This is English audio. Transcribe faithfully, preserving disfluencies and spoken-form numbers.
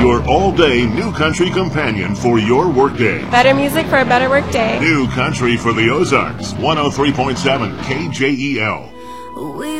your all-day New Country companion for your workday. Better music for a better workday. New Country for the Ozarks, one oh three point seven K J E L. We